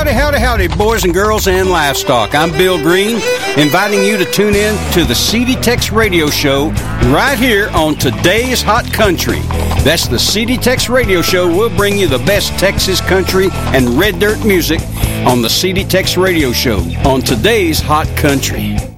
Howdy, howdy, howdy, boys and girls and livestock. I'm Bill Green, inviting you to tune in to the CD Tex Radio Show right here on Today's Hot Country. That's the CD Tex Radio Show. We'll bring you the best Texas country and red dirt music on the CD Tex Radio Show on Today's Hot Country.